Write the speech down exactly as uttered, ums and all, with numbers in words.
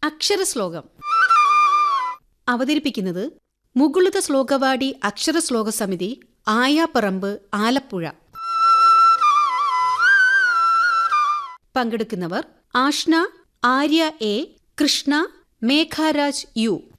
അക്ഷരശ്ലോകം അവതരിപ്പിക്കുന്നത് മുകുളിത ശ്ലോകവാടി അക്ഷരശ്ലോക സമിതി, ആയാപ്പറമ്പ്, ആലപ്പുഴ. പങ്കെടുക്കുന്നവർ ആഷ്ന, ആര്യ എ, കൃഷ്ണ, മേഘാരാജ് യു.